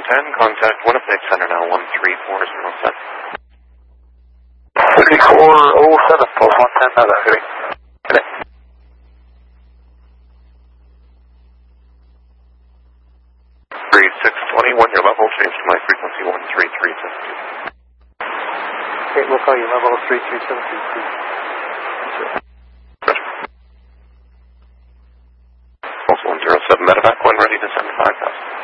110, contact Winnipeg Center now, 13407. 3407, Pulse 110, how's that hitting? Today. 3621, your level, change to my frequency 13372. Okay, we'll call you level 33722. Pulse 107, medevac 1 ready to send 5000.